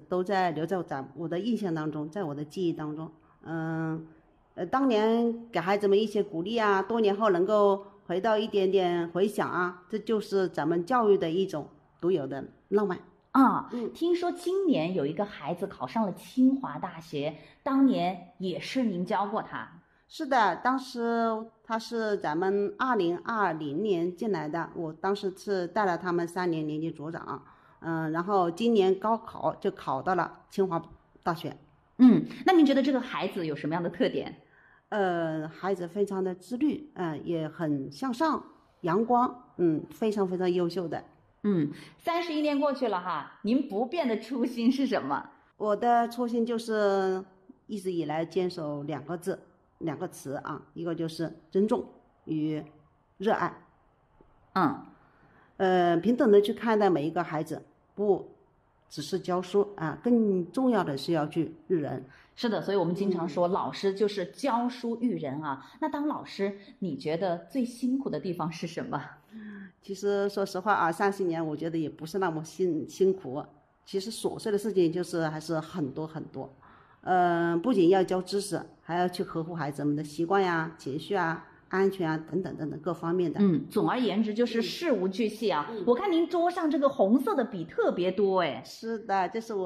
都在留在我的印象当中，在我的记忆当中。当年给孩子们一些鼓励啊，多年后能够回到一点点回响啊，这就是咱们教育的一种独有的浪漫。 听说今年有一个孩子考上了清华大学，当年也是您教过他？ 是的，当时他是咱们2020年进来的，我当时是带了他们3年年级组长，然后今年高考就考到了清华大学。 那您觉得这个孩子有什么样的特点？ 孩子非常的自律，也很向上、阳光，非常非常优秀的。 31年过去了哈，您不变的初心是什么？ 我的初心就是一直以来坚守2个词啊，一个就是尊重与热爱。平等的去看待每一个孩子，不只是教书啊，更重要的是要去育人。 是的，所以我们经常说，老师就是教书育人啊。那当老师，你觉得最辛苦的地方是什么？ 其实说实话啊，30年我觉得也不是那么辛苦。其实琐碎的事情就是还是很多很多。不仅要教知识，还要去呵护孩子们的习惯呀、情绪啊、安全啊等等等等各方面的。 总而言之就是事无巨细啊。我看您桌上这个红色的笔特别多哎。 是的，这是我